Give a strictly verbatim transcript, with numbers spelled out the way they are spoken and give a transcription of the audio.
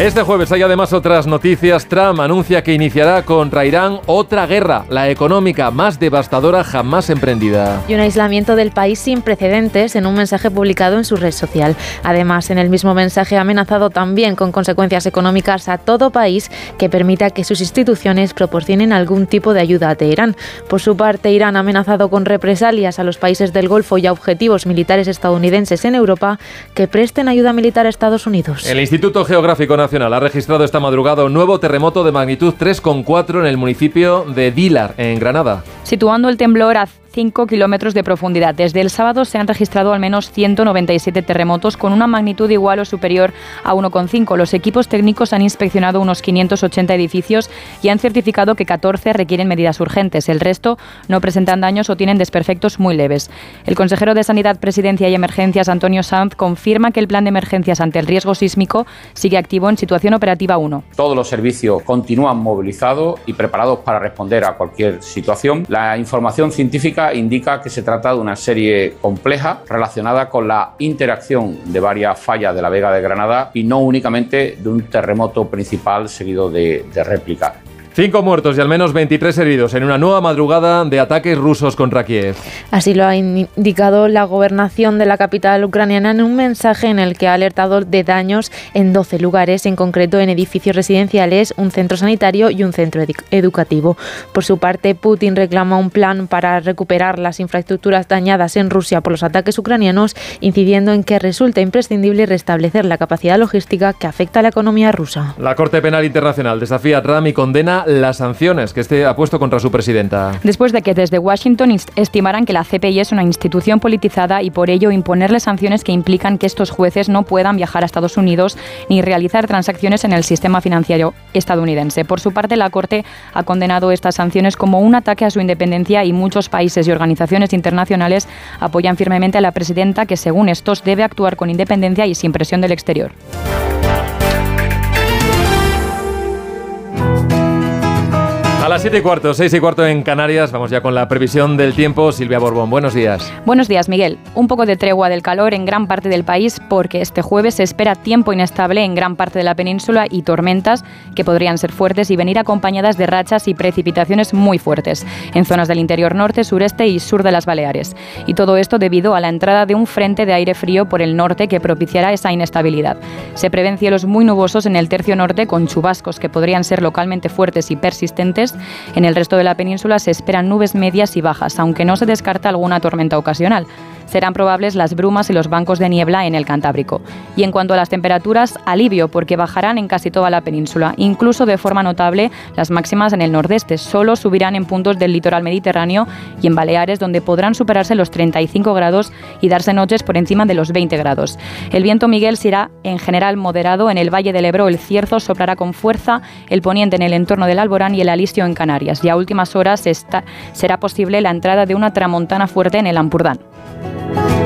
Este jueves hay además otras noticias. Trump anuncia que iniciará contra Irán otra guerra, la económica más devastadora jamás emprendida. Y un aislamiento del país sin precedentes en un mensaje publicado en su red social. Además, en el mismo mensaje ha amenazado también con consecuencias económicas a todo país que permita que sus instituciones proporcionen algún tipo de ayuda a Teherán. Por su parte, Irán ha amenazado con represalias a los países del Golfo y a objetivos militares estadounidenses en Europa que presten ayuda militar a Estados Unidos. El Instituto Geográfico Nacional ha registrado esta madrugada un nuevo terremoto de magnitud tres coma cuatro en el municipio de Dílar, en Granada. Situando el temblor a cinco kilómetros de profundidad. Desde el sábado se han registrado al menos ciento noventa y siete terremotos con una magnitud igual o superior a uno coma cinco. Los equipos técnicos han inspeccionado unos quinientos ochenta edificios y han certificado que catorce requieren medidas urgentes. El resto no presentan daños o tienen desperfectos muy leves. El consejero de Sanidad, Presidencia y Emergencias, Antonio Sanz, confirma que el plan de emergencias ante el riesgo sísmico sigue activo en situación operativa uno. Todos los servicios continúan movilizados y preparados para responder a cualquier situación. La información científica indica que se trata de una serie compleja relacionada con la interacción de varias fallas de la Vega de Granada y no únicamente de un terremoto principal seguido de, de réplicas. Cinco muertos y al menos veintitrés heridos en una nueva madrugada de ataques rusos contra Kiev. Así lo ha indicado la gobernación de la capital ucraniana en un mensaje en el que ha alertado de daños en doce lugares, en concreto en edificios residenciales, un centro sanitario y un centro edu- educativo. Por su parte, Putin reclama un plan para recuperar las infraestructuras dañadas en Rusia por los ataques ucranianos, incidiendo en que resulta imprescindible restablecer la capacidad logística que afecta a la economía rusa. La Corte Penal Internacional desafía a Trump y condena las sanciones que este ha puesto contra su presidenta. Después de que desde Washington estimaran que la C P I es una institución politizada y por ello imponerle sanciones que implican que estos jueces no puedan viajar a Estados Unidos ni realizar transacciones en el sistema financiero estadounidense. Por su parte, la Corte ha condenado estas sanciones como un ataque a su independencia y muchos países y organizaciones internacionales apoyan firmemente a la presidenta, que según estos debe actuar con independencia y sin presión del exterior. A las siete y cuarto, seis y cuarto en Canarias, vamos ya con la previsión del tiempo. Silvia Borbón, buenos días. Buenos días, Miguel. Un poco de tregua del calor en gran parte del país porque este jueves se espera tiempo inestable en gran parte de la península y tormentas que podrían ser fuertes y venir acompañadas de rachas y precipitaciones muy fuertes en zonas del interior norte, sureste y sur de las Baleares. Y todo esto debido a la entrada de un frente de aire frío por el norte que propiciará esa inestabilidad. Se prevén cielos muy nubosos en el tercio norte con chubascos que podrían ser localmente fuertes y persistentes. En el resto de la península se esperan nubes medias y bajas, aunque no se descarta alguna tormenta ocasional. Serán probables las brumas y los bancos de niebla en el Cantábrico. Y en cuanto a las temperaturas, alivio, porque bajarán en casi toda la península. Incluso de forma notable, las máximas en el nordeste solo subirán en puntos del litoral mediterráneo y en Baleares, donde podrán superarse los treinta y cinco grados y darse noches por encima de los veinte grados. El viento, Miguel, será en general moderado. En el Valle del Ebro el cierzo soplará con fuerza, el poniente en el entorno del Alborán y el Alistio en Canarias. Y a últimas horas está, será posible la entrada de una tramontana fuerte en el Ampurdán.